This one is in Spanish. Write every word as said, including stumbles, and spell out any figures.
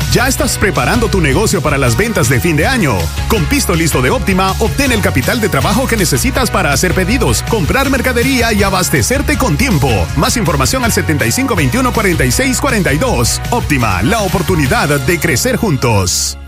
¿Ya estás preparando tu negocio para las ventas de fin de año? Con Pisto Listo de Óptima, obtén el capital de trabajo que necesitas para hacer pedidos, comprar mercadería y abastecerte con tiempo. Más información al setenta y cinco veintiuno cuarenta y seis cuarenta y dos. Óptima, la oportunidad de crecer juntos.